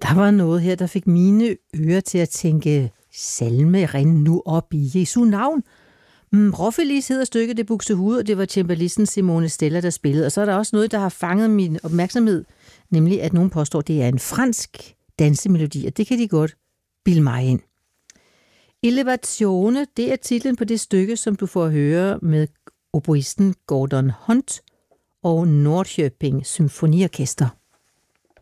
Der var noget her, der fik mine ører til at tænke, salme, rind nu op i Jesu navn. Rofelis hedder stykket, det Buxtehude, og det var cembalisten Simone Stella, der spillede. Og så er der også noget, der har fanget min opmærksomhed, nemlig at nogen påstår, at det er en fransk dansemelodi, og det kan de godt bilde mig ind. Elevazione, det er titlen på det stykke, som du får at høre med oboisten Gordon Hunt og Norrköping Symfoniorkester.